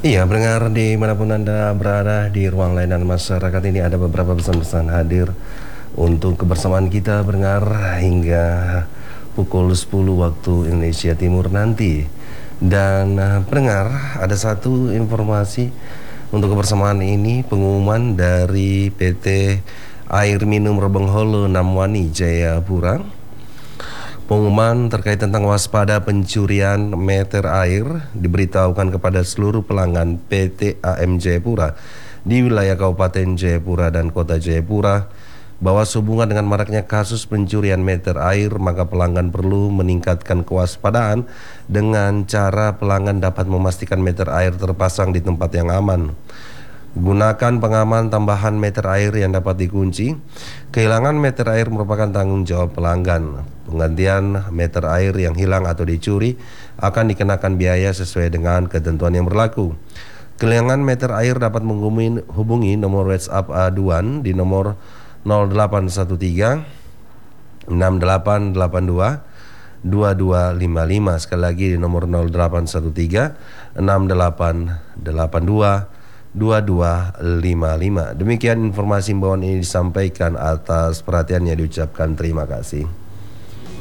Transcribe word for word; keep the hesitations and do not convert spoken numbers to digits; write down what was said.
Iya, pendengar dimanapun Anda berada di ruang layanan masyarakat ini ada beberapa pesan-pesan hadir untuk kebersamaan kita pendengar hingga pukul sepuluh waktu Indonesia Timur nanti. Dan uh, pendengar, ada satu informasi untuk kebersamaan ini, pengumuman dari P T Air Minum Rebongholo Namwani Jayapura. Pengumuman terkait tentang waspada pencurian meter air diberitahukan kepada seluruh pelanggan P T A M Jayapura di wilayah Kabupaten Jayapura dan Kota Jayapura bahwa sehubungan dengan maraknya kasus pencurian meter air, maka pelanggan perlu meningkatkan kewaspadaan dengan cara pelanggan dapat memastikan meter air terpasang di tempat yang aman. Gunakan pengaman tambahan meter air yang dapat dikunci. Kehilangan meter air merupakan tanggung jawab pelanggan. Penggantian meter air yang hilang atau dicuri akan dikenakan biaya sesuai dengan ketentuan yang berlaku. Kehilangan meter air dapat menghubungi hubungi nomor WhatsApp aduan di nomor nol delapan satu tiga enam delapan delapan dua dua dua lima lima. Sekali lagi di nomor nol delapan satu tiga enam delapan delapan dua dua dua lima lima. Demikian informasi himbauan ini disampaikan, atas perhatiannya diucapkan terima kasih.